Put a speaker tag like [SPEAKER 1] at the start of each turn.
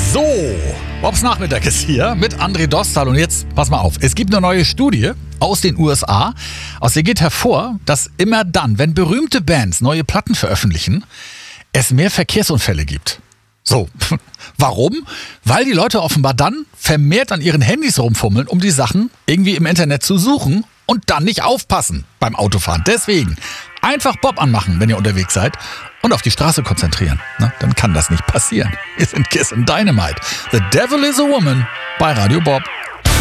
[SPEAKER 1] So, Bobs Nachmittag ist hier mit André Dostal und jetzt pass mal auf. Es gibt eine neue Studie aus den USA. Aus der geht hervor, dass immer dann, wenn berühmte Bands neue Platten veröffentlichen, es mehr Verkehrsunfälle gibt. So, warum? Weil die Leute offenbar dann vermehrt an ihren Handys rumfummeln, um die Sachen irgendwie im Internet zu suchen und dann nicht aufpassen beim Autofahren. Deswegen einfach Bob anmachen, wenn ihr unterwegs seid und auf die Straße konzentrieren. Na, dann kann das nicht passieren. Wir sind Kiss and Dynamite. The Devil is a Woman bei Radio Bob.